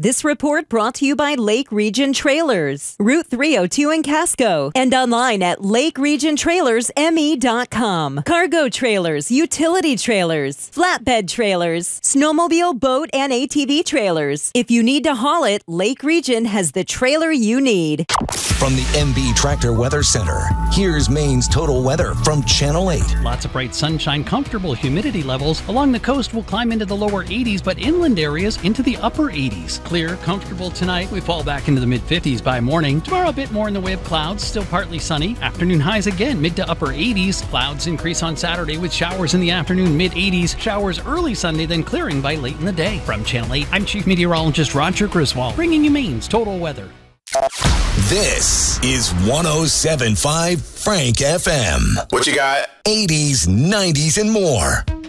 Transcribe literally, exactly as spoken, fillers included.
This report brought to you by Lake Region Trailers, Route three oh two in Casco, and online at lake region trailers m e dot com. Cargo trailers, utility trailers, flatbed trailers, snowmobile, boat, and A T V trailers. If you need to haul it, Lake Region has the trailer you need. From the M B Tractor Weather Center, here's Maine's total weather from Channel eight. Lots of bright sunshine, comfortable humidity levels. Along the coast, we'll climb into the lower eighties, but inland areas into the upper eighties. Clear, comfortable tonight. We fall back into the mid fifties by morning. Tomorrow, a bit more in the way of clouds, still partly sunny. Afternoon highs again, mid to upper eighties. Clouds increase on Saturday with showers in the afternoon, mid eighties. Showers early Sunday, then clearing by late in the day. From Channel eight, I'm Chief Meteorologist Roger Griswold, bringing you Maine's total weather. This is one oh seven point five Frank F M. What you got? eighties, nineties, and more.